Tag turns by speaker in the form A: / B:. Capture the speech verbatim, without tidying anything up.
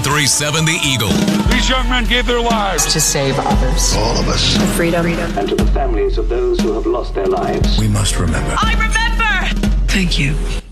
A: three seven The Eagle.
B: These young men gave their lives
C: to save others.
D: All of us.
C: For freedom. freedom.
E: And to the families of those who have lost their lives.
D: We must remember.
F: I remember!
C: Thank you.